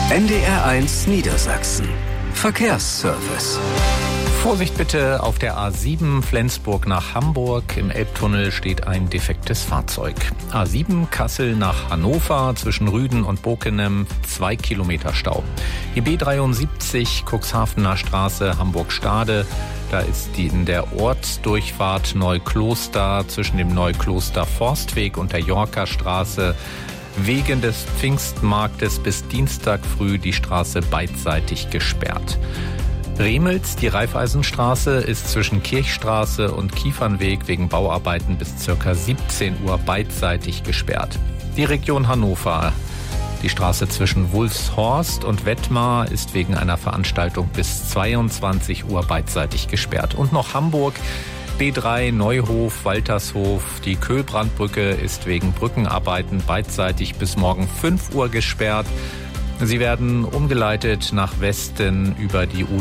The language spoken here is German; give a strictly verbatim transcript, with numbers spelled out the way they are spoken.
N D R eins Niedersachsen. Verkehrsservice. Vorsicht bitte auf der A sieben Flensburg nach Hamburg. Im Elbtunnel steht ein defektes Fahrzeug. A sieben Kassel nach Hannover zwischen Rüden und Bokenem, zwei Kilometer Stau. Die B dreiundsiebzig Cuxhavener Straße Hamburg-Stade. Da ist die in der Ortsdurchfahrt Neukloster zwischen dem Neukloster Forstweg und der Yorker-Straße wegen des Pfingstmarktes bis Dienstag früh die Straße beidseitig gesperrt. Remels, die Raiffeisenstraße, ist zwischen Kirchstraße und Kiefernweg wegen Bauarbeiten bis ca. siebzehn Uhr beidseitig gesperrt. Die Region Hannover. Die Straße zwischen Wulfshorst und Wettmar ist wegen einer Veranstaltung bis zweiundzwanzig Uhr beidseitig gesperrt. Und noch Hamburg, B drei Neuhof, Waltershof. Die Köhlbrandbrücke ist wegen Brückenarbeiten beidseitig bis morgen fünf Uhr gesperrt. Sie werden umgeleitet nach Westen über die U